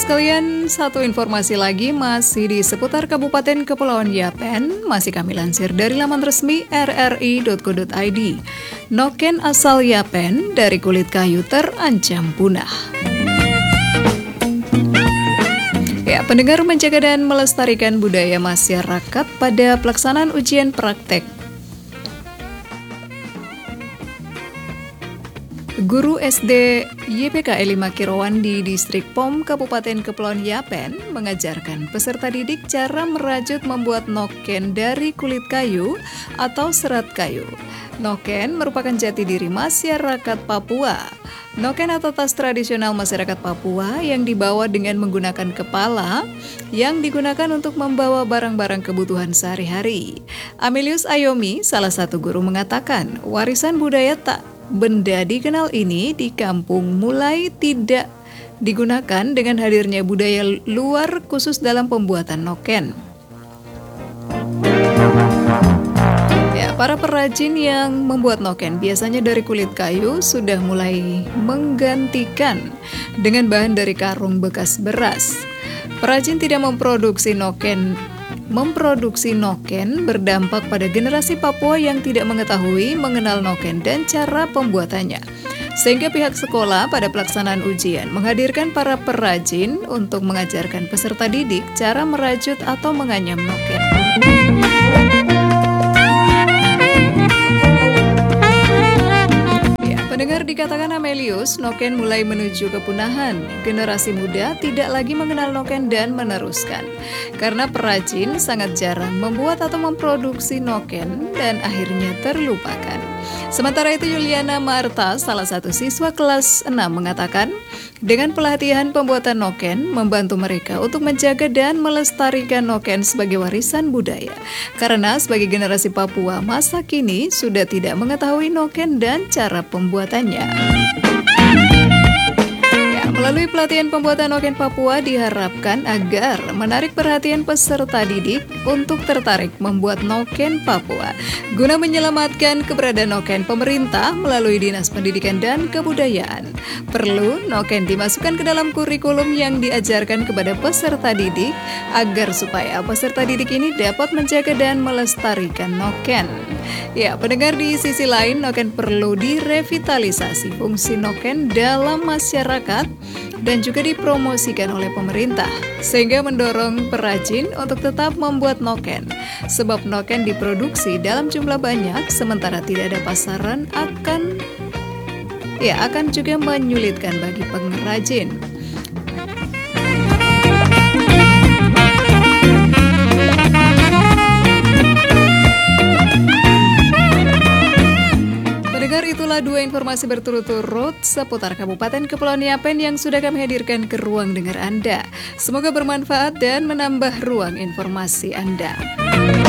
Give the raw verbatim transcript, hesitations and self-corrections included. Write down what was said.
sekalian, satu informasi lagi masih di seputar Kabupaten Kepulauan Yapen, masih kami lansir dari laman resmi r r i dot co dot i d. Noken asal Yapen dari kulit kayu terancam punah. Ya, pendengar, menjaga dan melestarikan budaya masyarakat pada pelaksanaan ujian praktek. Guru S D Y P K lima Kirawan di Distrik P O M Kabupaten Kepulauan Yapen mengajarkan peserta didik cara merajut membuat noken dari kulit kayu atau serat kayu. Noken merupakan jati diri masyarakat Papua. Noken atau tas tradisional masyarakat Papua yang dibawa dengan menggunakan kepala yang digunakan untuk membawa barang-barang kebutuhan sehari-hari. Amelius Ayomi, salah satu guru, mengatakan warisan budaya tak benda dikenal ini di kampung mulai tidak digunakan dengan hadirnya budaya luar khusus dalam pembuatan noken. Ya, para perajin yang membuat noken biasanya dari kulit kayu sudah mulai menggantikan dengan bahan dari karung bekas beras. Perajin tidak memproduksi noken Memproduksi noken berdampak pada generasi Papua yang tidak mengetahui mengenal noken dan cara pembuatannya. Sehingga pihak sekolah pada pelaksanaan ujian menghadirkan para perajin untuk mengajarkan peserta didik cara merajut atau menganyam noken. Pendengar, dikatakan Amelius, noken mulai menuju kepunahan. Generasi muda tidak lagi mengenal noken dan meneruskan. Karena perajin sangat jarang membuat atau memproduksi noken dan akhirnya terlupakan. Sementara itu, Yuliana Marta, salah satu siswa kelas enam, mengatakan, dengan pelatihan pembuatan noken membantu mereka untuk menjaga dan melestarikan noken sebagai warisan budaya. Karena sebagai generasi Papua masa kini sudah tidak mengetahui noken dan cara pembuatannya. Melalui pelatihan pembuatan noken Papua diharapkan agar menarik perhatian peserta didik untuk tertarik membuat noken Papua guna menyelamatkan keberadaan noken pemerintah melalui Dinas Pendidikan dan Kebudayaan. Perlu noken dimasukkan ke dalam kurikulum yang diajarkan kepada peserta didik agar supaya peserta didik ini dapat menjaga dan melestarikan noken. Ya, pendengar, di sisi lain noken perlu direvitalisasi fungsi noken dalam masyarakat dan juga dipromosikan oleh pemerintah, sehingga mendorong perajin untuk tetap membuat noken. Sebab noken diproduksi dalam jumlah banyak, sementara tidak ada pasaran akan ya akan juga menyulitkan bagi pengrajin. Itulah dua informasi berturut-turut seputar Kabupaten Kepulauan Yapen yang sudah kami hadirkan ke ruang dengar Anda. Semoga bermanfaat dan menambah ruang informasi Anda.